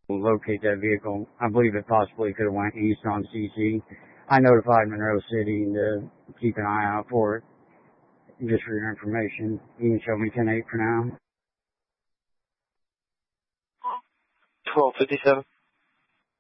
locate that vehicle. I believe it possibly could have went east on CC. I notified Monroe City to keep an eye out for it. Just for your information. You can show me 10-8 for now. 1257.